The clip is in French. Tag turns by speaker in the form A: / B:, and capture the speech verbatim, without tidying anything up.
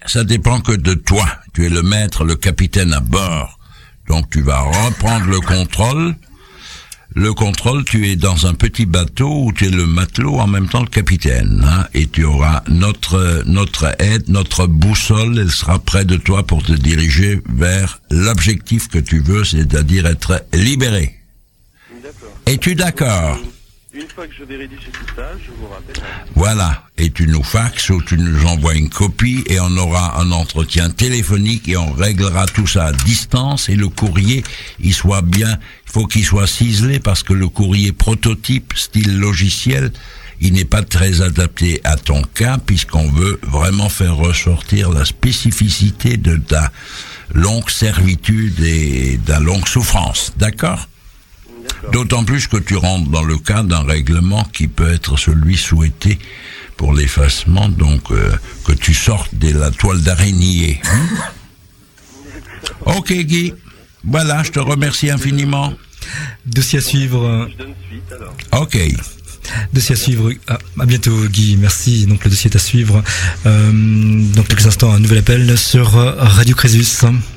A: ça dépend que de toi. Tu es le maître, le capitaine à bord. Donc tu vas reprendre le contrôle. Le contrôle, tu es dans un petit bateau où tu es le matelot en même temps le capitaine, hein, et tu auras notre notre aide, notre boussole, elle sera près de toi pour te diriger vers l'objectif que tu veux, c'est-à-dire être libéré.
B: D'accord.
A: Es-tu d'accord?
B: Une fois que je vais rédiger tout ça, je vous rappelle.
A: Voilà, et tu nous faxes ou tu nous envoies une copie et on aura un entretien téléphonique et on réglera tout ça à distance et le courrier, il soit bien, il faut qu'il soit ciselé parce que le courrier prototype, style logiciel, il n'est pas très adapté à ton cas puisqu'on veut vraiment faire ressortir la spécificité de ta longue servitude et de la longue souffrance, d'accord ? D'autant plus que tu rentres dans le cadre d'un règlement qui peut être celui souhaité pour l'effacement, donc euh, que tu sortes de la toile d'araignée. Hein? Ok Guy, voilà, je te remercie infiniment.
C: Dossier à suivre.
B: Je donne suite alors.
A: Ok.
C: Dossier à suivre. Ah, à bientôt Guy, merci. Donc le dossier est à suivre. Euh, dans quelques instants, un nouvel appel sur Radio Crésus.